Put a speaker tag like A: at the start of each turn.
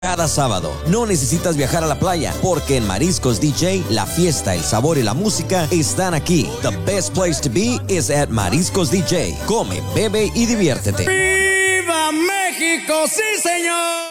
A: Cada sábado. No necesitas viajar a la playa, porque en Mariscos DJ, la fiesta, el sabor y la música están aquí. The best place to be is at Mariscos DJ. Come, bebe y diviértete.
B: ¡Viva México! ¡Sí, señor!